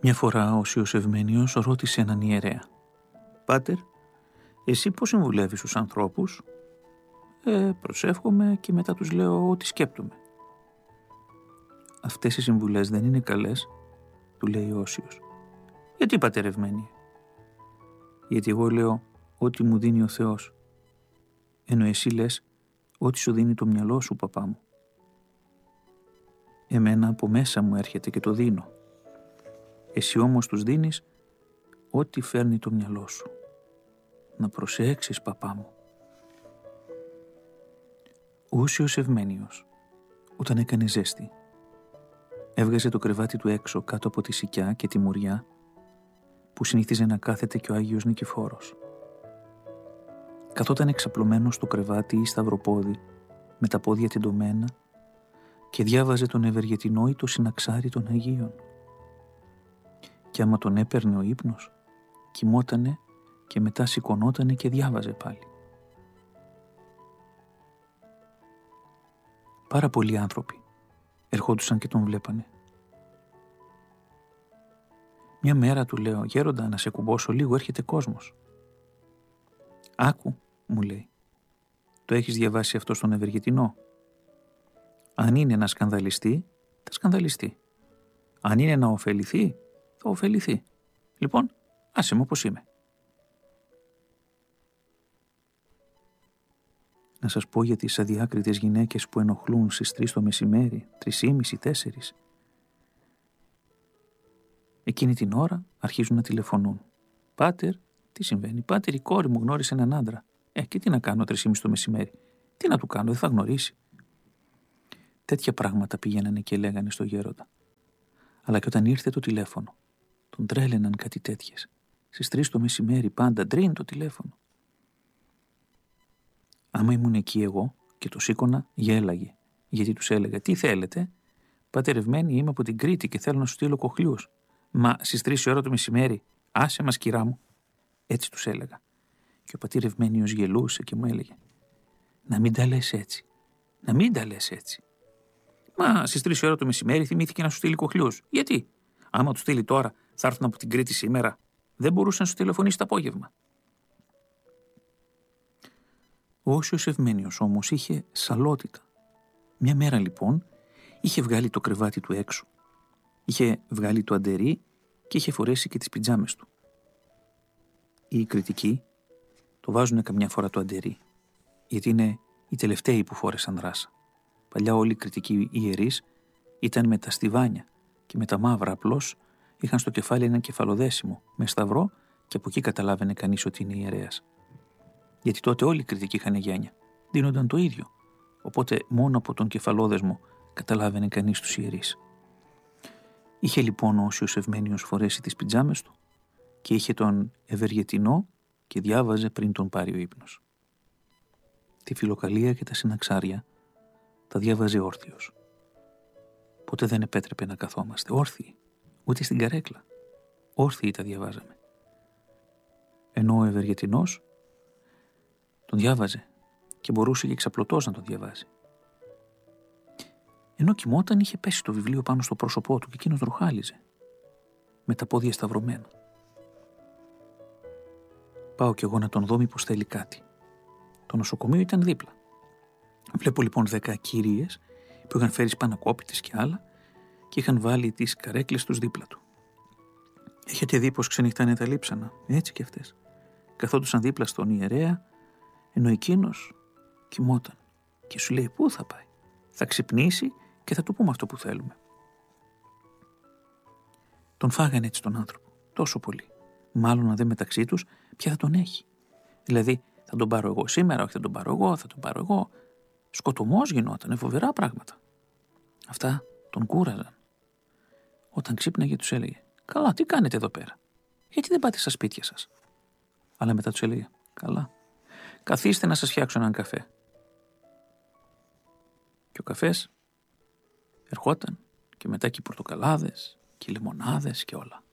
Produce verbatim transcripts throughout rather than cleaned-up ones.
Μια φορά ο Σιωσευμένιος ρώτησε έναν ιερέα: «Πάτερ, εσύ πώς συμβουλεύεις τους ανθρώπους?» «Ε, προσεύχομαι και μετά τους λέω ό,τι σκέπτομαι». «Αυτές οι συμβουλές δεν είναι καλές?» του λέει ο Όσιος. «Γιατί, πατέρ Ευμένιε?» «Γιατί εγώ λέω ό,τι μου δίνει ο Θεός, ενώ εσύ λες ό,τι σου δίνει το μυαλό σου, παπά μου. Εμένα από μέσα μου έρχεται και το δίνω. Εσύ όμως τους δίνεις ό,τι φέρνει το μυαλό σου. Να προσέξεις, παπά μου». Ο Όσιος Ευμένιος, όταν έκανε ζέστη, έβγαζε το κρεβάτι του έξω κάτω από τη σικιά και τη μουριά που συνήθιζε να κάθεται και ο Άγιος Νικηφόρος. Καθόταν εξαπλωμένος στο κρεβάτι ή σταυροπόδι με τα πόδια τεντωμένα και διάβαζε τον Ευεργετινό ή το συναξάρι των Αγίων. Και άμα τον έπαιρνε ο ύπνος, κοιμότανε και μετά σηκωνότανε και διάβαζε πάλι. Πάρα πολλοί άνθρωποι ερχόντουσαν και τον βλέπανε. Μια μέρα του λέω: «Γέροντα, να σε κουμπώσω λίγο, έρχεται κόσμος». «Άκου», μου λέει, «το έχεις διαβάσει αυτό στον Ευεργετινό? Αν είναι να σκανδαλιστεί, θα σκανδαλιστεί. Αν είναι να ωφεληθεί, θα ωφεληθεί. Λοιπόν, άσε μου όπως είμαι». Να σας πω για τις αδιάκριτες γυναίκες που ενοχλούν στις τρεις το μεσημέρι, τρεις ή μισή, τέσσερις. Εκείνη την ώρα αρχίζουν να τηλεφωνούν. «Πάτερ, τι συμβαίνει? Πάτερ, η κόρη μου γνώρισε έναν άντρα». «Ε, και τι να κάνω τρεις ή μισή το μεσημέρι? Τι να του κάνω, δεν θα γνωρίσει». Τέτοια πράγματα πηγαίνανε και λέγανε στο γέροντα. Αλλά και όταν ήρθε το τηλέφωνο, τον τρέλαιναν κάτι τέτοιες. Στις τρεις το μεσημέρι πάντα ντριν το τηλέφωνο. Άμα ήμουν εκεί εγώ και το σήκωνα, γέλαγε. Γιατί τους έλεγα: «Τι θέλετε? Πάτερ Ευμένη, είμαι από την Κρήτη και θέλω να σου στείλω κοχλιούς». «Μα στις τρεις η ώρα το μεσημέρι, άσε μας, κυρά μου». Έτσι τους έλεγα. Και ο πατήρ Ευμένιος γελούσε και μου έλεγε: «Να μην τα λες έτσι. Να μην τα λες έτσι». «Μα στις τρεις η ώρα το μεσημέρι θυμήθηκε να σου στείλει κοχλιούς. Γιατί? Άμα του στείλει τώρα, θα έρθουν από την Κρήτη σήμερα. Δεν μπορούσε να σου τηλεφωνήσει το απόγευμα». Ο Όσιος Ευμένιος όμως είχε σαλότητα. Μια μέρα λοιπόν είχε βγάλει το κρεβάτι του έξω. Είχε βγάλει το αντερί και είχε φορέσει και τις πιτζάμες του. Οι κριτικοί το βάζουν καμιά φορά το αντερί, γιατί είναι οι τελευταίοι που φόρεσαν ράσα. Παλιά όλοι οι κριτικοί ιερείς ήταν με τα στιβάνια και με τα μαύρα, απλώς είχαν στο κεφάλι ένα κεφαλοδέσιμο με σταυρό και από εκεί καταλάβαινε κανείς ότι είναι ιερέας. Γιατί τότε όλοι οι κριτικοί είχαν γένια, δίνονταν το ίδιο, οπότε μόνο από τον κεφαλόδεσμο καταλάβαινε κανείς τους ιερείς. Είχε λοιπόν ο Όσιος Ευμένιος φορέσει τις πιτζάμες του και είχε τον Ευεργετινό και διάβαζε πριν τον πάρει ο ύπνος. Τη Φιλοκαλία και τα συναξάρια τα διάβαζε όρθιος. Ποτέ δεν επέτρεπε να καθόμαστε όρθιοι, ούτε στην καρέκλα. Όρθιοι τα διαβάζαμε. Ενώ ο Ευεργετινός τον διάβαζε και μπορούσε και εξαπλωτός να τον διαβάζει. Ενώ κοιμόταν είχε πέσει το βιβλίο πάνω στο πρόσωπό του και εκείνος ρουχάλιζε, με τα πόδια σταυρωμένα. Πάω κι εγώ να τον δω μήπως θέλει κάτι. Το νοσοκομείο ήταν δίπλα. Βλέπω λοιπόν δέκα κυρίες που είχαν φέρει σπανακόπιτες και άλλα και είχαν βάλει τις καρέκλες τους δίπλα του. Έχετε δει πως ξενυχτάνε τα λείψανα? Έτσι κι αυτές. Καθόντουσαν δίπλα στον ιερέα, ενώ εκείνος κοιμόταν και σου λέει πού θα πάει. Θα ξυπνήσει και θα του πούμε αυτό που θέλουμε. Τον φάγανε έτσι τον άνθρωπο, τόσο πολύ. Μάλλον να δει μεταξύ τους ποια θα τον έχει. Δηλαδή, θα τον πάρω εγώ σήμερα, όχι θα τον πάρω εγώ, θα τον πάρω εγώ. Σκοτωμός γινότανε, φοβερά πράγματα. Αυτά τον κούραζαν. Όταν ξύπναγε τους έλεγε: «Καλά, τι κάνετε εδώ πέρα? Γιατί δεν πάτε στα σπίτια σας?» Αλλά μετά τους έλεγε: «Καλά, καθίστε να σας φτιάξω έναν καφέ». Και ο καφές ερχόταν και μετά και οι πορτοκαλάδες και οι λεμονάδες και όλα.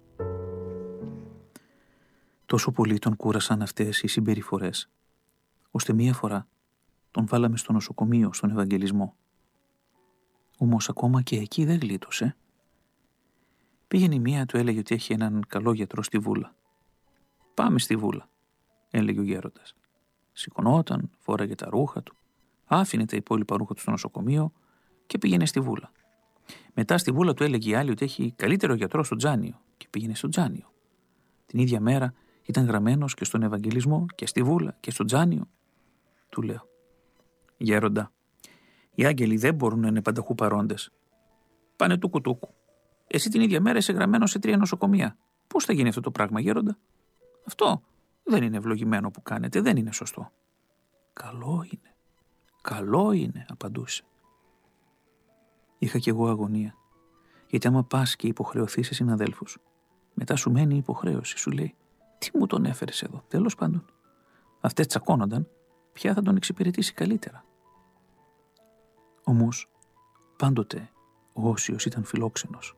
Τόσο πολύ τον κούρασαν αυτές οι συμπεριφορές, ώστε μία φορά τον βάλαμε στο νοσοκομείο, στον Ευαγγελισμό. Όμως ακόμα και εκεί δεν γλίτωσε. Πήγαινε η μία, του έλεγε ότι έχει έναν καλό γιατρό στη Βούλα. «Πάμε στη Βούλα», έλεγε ο γέροντας. Σηκωνόταν, φόραγε τα ρούχα του, άφηνε τα υπόλοιπα ρούχα του στο νοσοκομείο και πήγαινε στη Βούλα. Μετά στη Βούλα του έλεγε η άλλη ότι έχει καλύτερο γιατρό στο Τζάνιο και πήγαινε στο Τζάνιο. Την ίδια μέρα ήταν γραμμένος και στον Ευαγγελισμό και στη Βούλα και στο Τζάνιο. Του λέω: «Γέροντα, οι άγγελοι δεν μπορούν να είναι πανταχού παρόντες. Πάνε τούκου τούκου. Εσύ την ίδια μέρα είσαι γραμμένος σε τρία νοσοκομεία. Πώς θα γίνει αυτό το πράγμα, γέροντα? Αυτό δεν είναι ευλογημένο που κάνετε, δεν είναι σωστό». «Καλό είναι, καλό είναι», απαντούσε. Είχα κι εγώ αγωνία. Γιατί άμα πας και υποχρεωθείς σε συναδέλφους, μετά σου μένει η υποχρέωση, σου λέει: «Τι μου τον έφερες εδώ?» Τέλος πάντων, αυτές τσακώνονταν, ποια θα τον εξυπηρετήσει καλύτερα. Όμως, πάντοτε ο Όσιος ήταν φιλόξενος.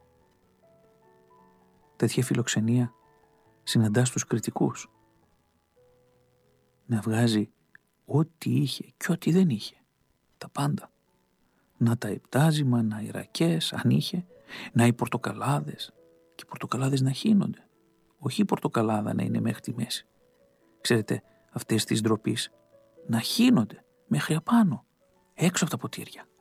Τέτοια φιλοξενία συναντάς τους κριτικούς. Να βγάζει ό,τι είχε και ό,τι δεν είχε. Τα πάντα. Να τα επτάζημα, να οι ρακές, αν είχε, να οι πορτοκαλάδες. Και οι πορτοκαλάδες να χύνονται. Όχι η πορτοκαλάδα να είναι μέχρι τη μέση. Ξέρετε, αυτές τις ντροπής να χύνονται μέχρι απάνω, έξω από τα ποτήρια.